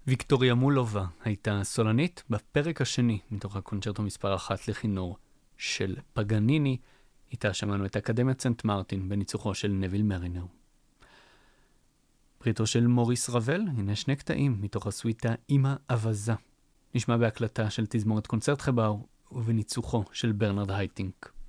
ויקטוריה מולובה הייתה סולנית בפרק השני מתוך הקונצ'רטו מספר 1 לכינור של פגניני. איתה שמענו את אקדמיית סנט מרטין בניצוחו של נביל מרינר. בריתו של מוריס רבל, הנה שני קטעים מתוך הסוויטה אמא אבזה. נשמע בהקלטה של תזמורת קונצרט חבאו ובניצוחו של ברנרד הייטינק.